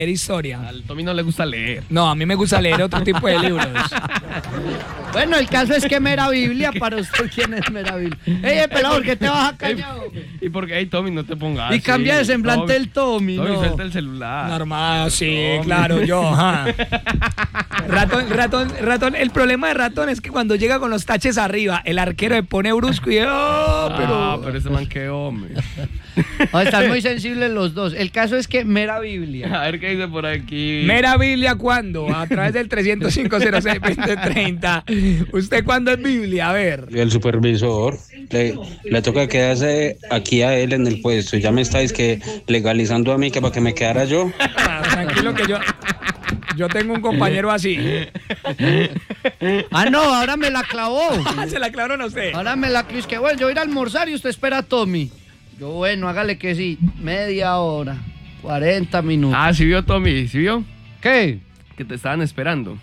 historia. Al Tommy no le gusta leer. No, a mí me gusta leer otro tipo de libros. Bueno, el caso es que Mera Biblia, para usted, ¿quién es Mera Biblia? Ey, pelado, ¿por qué te vas a callar? ¿Y por qué? Ay, Tommy, no te pongas Y cambia de semblante el Tommy, Tommy, ¿no? suelta el celular. Normal, sí, claro, yo, ajá. Ratón, el problema de Ratón es que cuando llega con los taches arriba, el arquero se pone brusco y pero ese man qué hombre. Están muy sensibles los dos. El caso es que Mera Biblia. A ver qué dice por aquí. Mera Biblia, ¿cuándo? A través del 305-06-2030. ¿Usted cuándo es Biblia? A ver. El supervisor le toca quedarse aquí a él en el puesto. Ya me estáis que legalizando a mí que para que me quedara yo. Tranquilo que yo tengo un compañero así. Ah, no, ahora me la clavó. Se la clavaron a usted. Ahora me la clavó. Es que bueno, yo voy a ir a almorzar y usted espera a Tommy. Yo, bueno, hágale que sí. Media hora, 40 minutos. Ah, ¿sí vio, Tommy? ¿Sí vio? ¿Qué? Que te estaban esperando.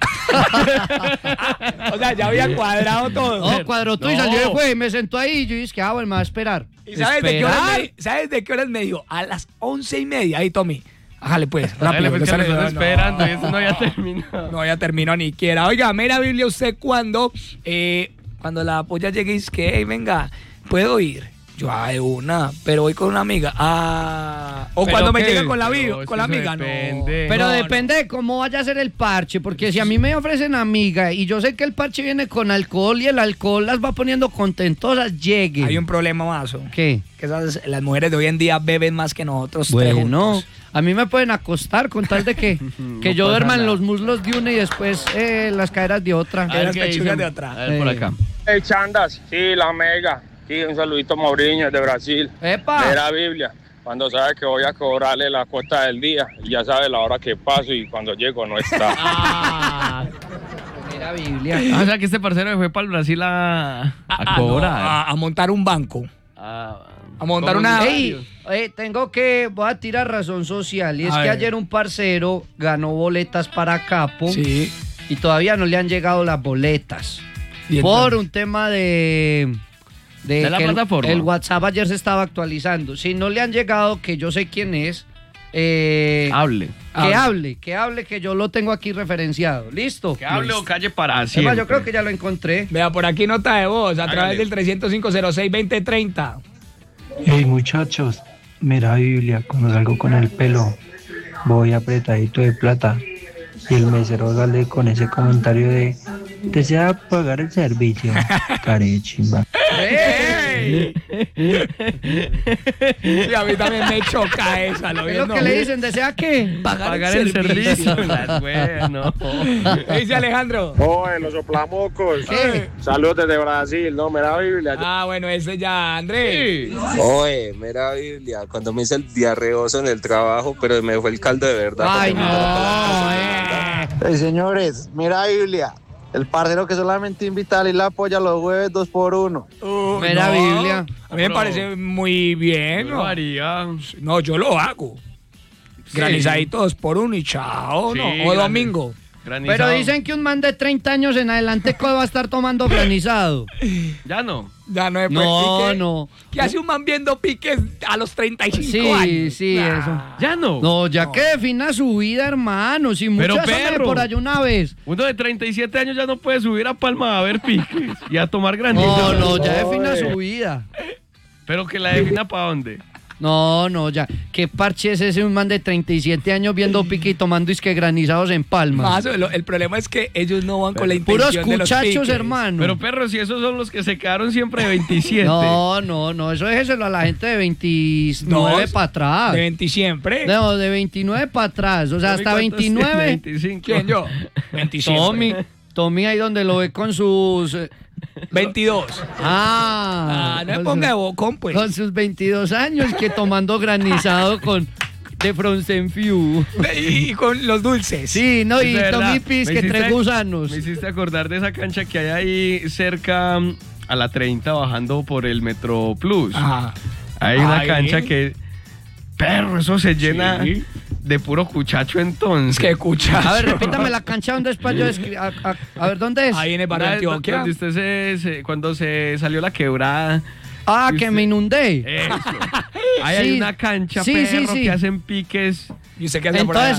O sea, ya había cuadrado todo. No, cuadró todo y salió de juego y me sentó ahí y yo dije, bueno, me va a esperar. ¿Y sabes de qué horas me dijo? A las 11:30. Ahí, Tommy. Hágale pues, rápido. Pues, que me están esperando y eso no había terminado. No había terminado ni quiera. Oiga, Mera Biblia, usted cuando la polla llegue y dice que, hey, venga, ¿puedo ir? Yo, de una, pero voy con una amiga. O cuando me llega con la amiga, depende. No. Pero depende de cómo vaya a ser el parche, porque si a mí me ofrecen amiga y yo sé que el parche viene con alcohol y el alcohol las va poniendo contentosas, llegue. Hay un problema más. ¿Qué? Que las mujeres de hoy en día beben más que nosotros tres juntos. A mí me pueden acostar con tal de que yo duerma en los muslos de una y después las caderas de otra. Las pechugas de otra. A ver, por acá. Hey, Chandas, sí, la mega. Sí, un saludito a Mauriño de Brasil. ¡Epa! Mera Biblia, cuando sabe que voy a cobrarle la cuota del día, y ya sabe la hora que paso y cuando llego no está. Mera Biblia. O sea que este parcero fue para el Brasil a cobrar. A montar un banco. A montar una... Voy a tirar razón social. Y es que ayer un parcero ganó boletas para Capo. Sí. Y todavía no le han llegado las boletas. Por un tema de la plataforma. El WhatsApp ayer se estaba actualizando. Si no le han llegado, que yo sé quién es. Hable. Que hable, que yo lo tengo aquí referenciado. ¿Listo? Que hable o calle para siempre. Yo creo que ya lo encontré. Vea, por aquí nota de voz a través del 305-06-2030. Hey muchachos, Mera Biblia, cuando salgo con el pelo voy apretadito de plata y el mesero sale con ese comentario de ¿desea pagar el servicio? Carechimba. ¡Hey! Sí, a mí también me choca esa. ¿Qué es lo que le dicen? ¿Desea qué? Pagar el servicio. Bueno. ¿Qué dice Alejandro? Oye, los soplamocos. ¿Qué? Saludos desde Brasil, ¿no? Mera Biblia. Bueno, ese ya, Andrés. Sí. Oye, Mera Biblia, cuando me hice el diarreoso en el trabajo, pero me fue el caldo de verdad. Ay, no. Hey, señores, Mera Biblia. El parcero que solamente invita a la polla los jueves 2x1. Mera Biblia. A mí me parece muy bien. Yo lo haría. No, yo lo hago. Sí. Granizaditos por uno y chao, Sí, ¿no? O domingo. Granizado. Pero dicen que un man de 30 años en adelante va a estar tomando granizado. Ya no. Ya no es No. ¿Qué hace un man viendo piques a los 35 años? Sí, eso. Ya no. No, ya que defina su vida, hermano. Si mucho Pero, asómele perro. por allá una vez. Uno de 37 años ya no puede subir a Palma a ver piques y a tomar granizo. No, ya defina su vida. Pero que la defina para dónde. No, ya. ¿Qué parche es ese un man de 37 años viendo pique y tomando isque granizados en Palma? Más, el problema es que ellos no van con la intención Puros de los cuchachos, piques. hermano. Pero perro, si esos son los que se quedaron siempre de 27. No, eso déjeselo a la gente de 29 para atrás. De 20 siempre. No, de 29 para atrás. O sea, hasta 29. 25. ¿Quién yo? 27. Tommy ahí donde lo ve con sus 22. No me ponga de bocón, pues. Con sus 22 años que tomando granizado de Frozen Few. Y con los dulces. Sí, no, y Es Tommy verdad. Pis que tres gusanos. Me hiciste acordar de esa cancha que hay ahí cerca a la 30 bajando por el Metro Plus. Ajá. Hay una cancha que... Perro, eso se llena Sí. de puro cuchacho entonces. ¿Qué cuchacho? A ver, repítame la cancha donde es para yo a ver, ¿dónde es? Ahí en el barrio Una- Antioquia. Donde usted cuando se salió la quebrada. Ah, que me inundé. Eso. Ahí hay Sí. una cancha, Sí, sí, perro, sí. que hacen piques. ¿Y usted qué hacía por Entonces allá?